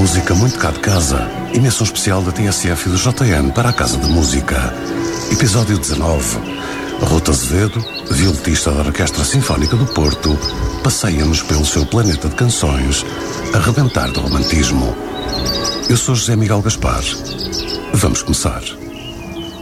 música muito cá de casa. Emissão especial da TSF e do JN para a Casa de Música. Episódio 19. Ruta Azevedo, violetista da Orquestra Sinfónica do Porto, passeia-nos pelo seu planeta de canções, a rebentar de romantismo. Eu sou José Miguel Gaspar. Vamos começar.